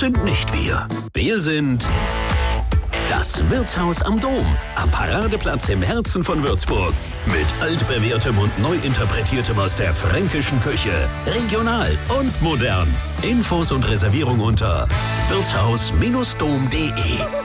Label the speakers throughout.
Speaker 1: sind nicht wir. Wir sind das Wirtshaus am Dom, am Paradeplatz im Herzen von Würzburg. Mit altbewährtem und neu interpretiertem aus der fränkischen Küche. Regional und modern. Infos und Reservierung unter wirtshaus-dom.de.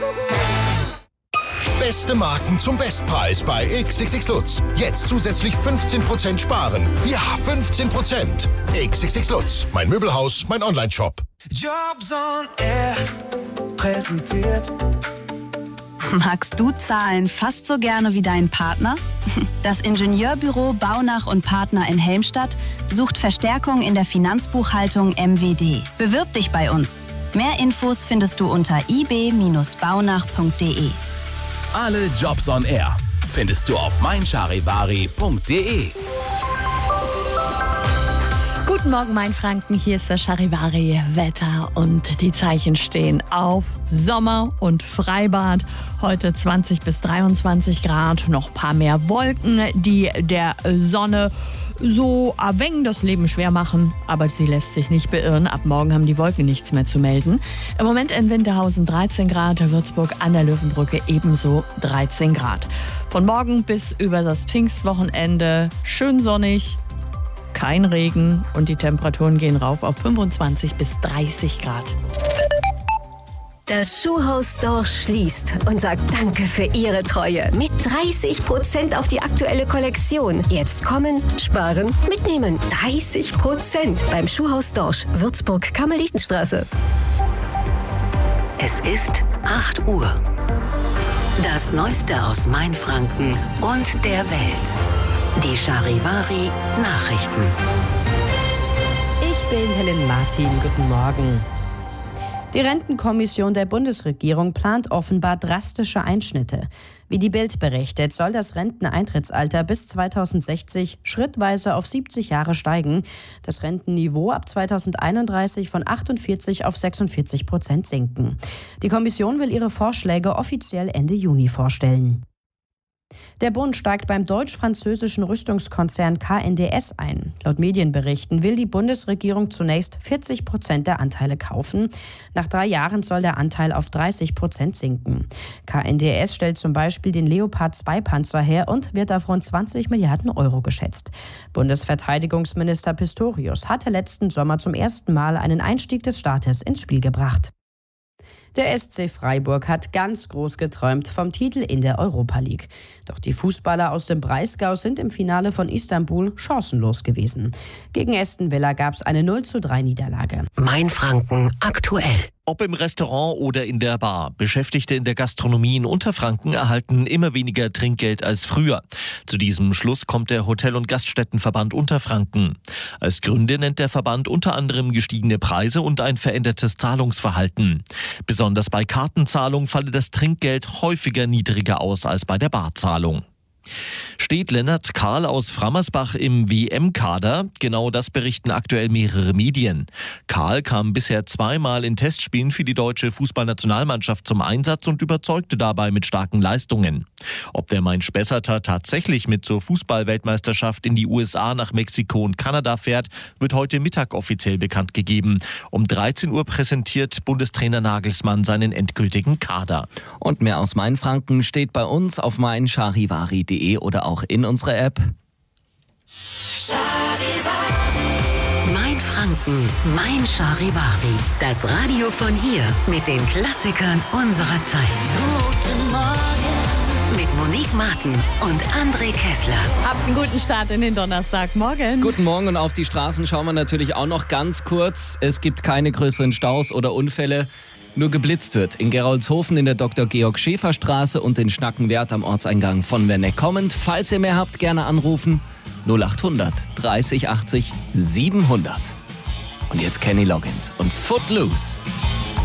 Speaker 2: Beste Marken zum Bestpreis bei XXX Lutz. Jetzt zusätzlich 15% sparen. Ja, 15%. XXX Lutz. Mein Möbelhaus, mein Onlineshop.
Speaker 3: Jobs on Air präsentiert.
Speaker 4: Magst du Zahlen fast so gerne wie dein Partner? Das Ingenieurbüro Baunach und Partner in Helmstadt sucht Verstärkung in der Finanzbuchhaltung MWD. Bewirb dich bei uns. Mehr Infos findest du unter ib-baunach.de.
Speaker 5: Alle Jobs on Air findest du auf meincharivari.de.
Speaker 6: Guten Morgen, Mainfranken. Hier ist das Charivari-Wetter und die Zeichen stehen auf Sommer und Freibad. Heute 20 bis 23 Grad, noch ein paar mehr Wolken, die der Sonne so ein wenig das Leben schwer machen, aber sie lässt sich nicht beirren. Ab morgen haben die Wolken nichts mehr zu melden. Im Moment in Winterhausen 13 Grad, Würzburg an der Löwenbrücke ebenso 13 Grad. Von morgen bis über das Pfingstwochenende schön sonnig, kein Regen und die Temperaturen gehen rauf auf 25 bis 30 Grad.
Speaker 7: Das Schuhhaus Dorsch schließt und sagt Danke für Ihre Treue. Mit 30% auf die aktuelle Kollektion. Jetzt kommen, sparen, mitnehmen. 30% beim Schuhhaus Dorsch, Würzburg, Karmelitenstraße.
Speaker 8: Es ist 8 Uhr. Das Neueste aus Mainfranken und der Welt. Die Charivari Nachrichten.
Speaker 9: Ich bin Helen Martin. Guten Morgen. Die Rentenkommission der Bundesregierung plant offenbar drastische Einschnitte. Wie die Bild berichtet, soll das Renteneintrittsalter bis 2060 schrittweise auf 70 Jahre steigen. Das Rentenniveau ab 2031 von 48 auf 46% sinken. Die Kommission will ihre Vorschläge offiziell Ende Juni vorstellen. Der Bund steigt beim deutsch-französischen Rüstungskonzern KNDS ein. Laut Medienberichten will die Bundesregierung zunächst 40% der Anteile kaufen. Nach 3 Jahren soll der Anteil auf 30% sinken. KNDS stellt zum Beispiel den Leopard-2-Panzer her und wird auf rund 20 Milliarden Euro geschätzt. Bundesverteidigungsminister Pistorius hatte letzten Sommer zum ersten Mal einen Einstieg des Staates ins Spiel gebracht. Der SC Freiburg hat ganz groß geträumt vom Titel in der Europa League. Doch die Fußballer aus dem Breisgau sind im Finale von Istanbul chancenlos gewesen. Gegen Aston Villa gab es eine 0:3 Niederlage.
Speaker 8: Mainfranken aktuell.
Speaker 10: Ob im Restaurant oder in der Bar, Beschäftigte in der Gastronomie in Unterfranken erhalten immer weniger Trinkgeld als früher. Zu diesem Schluss kommt der Hotel- und Gaststättenverband Unterfranken. Als Gründe nennt der Verband unter anderem gestiegene Preise und ein verändertes Zahlungsverhalten. Besonders bei Kartenzahlung falle das Trinkgeld häufiger niedriger aus als bei der Barzahlung. Steht Lennart Karl aus Frammersbach im WM-Kader? Genau das berichten aktuell mehrere Medien. Karl kam bisher 2-mal in Testspielen für die deutsche Fußballnationalmannschaft zum Einsatz und überzeugte dabei mit starken Leistungen. Ob der Main-Spessarter tatsächlich mit zur Fußball-Weltmeisterschaft in die USA, nach Mexiko und Kanada fährt, wird heute Mittag offiziell bekannt gegeben. Um 13 Uhr präsentiert Bundestrainer Nagelsmann seinen endgültigen Kader.
Speaker 11: Und mehr aus Mainfranken steht bei uns auf meincharivari.de oder auch in unserer App.
Speaker 8: Mainfranken, mein Charivari. Das Radio von hier mit den Klassikern unserer Zeit. Guten Morgen. Mit Monique Martin und André Kessler.
Speaker 6: Habt einen guten Start in den Donnerstagmorgen.
Speaker 11: Guten Morgen und auf die Straßen schauen wir natürlich auch noch ganz kurz. Es gibt keine größeren Staus oder Unfälle. Nur geblitzt wird in Gerolzhofen in der Dr. Georg Schäfer Straße und in Schnackenwerth am Ortseingang von Werneck kommend. Falls ihr mehr habt, gerne anrufen 0800 30 80 700. Und jetzt Kenny Loggins und Footloose.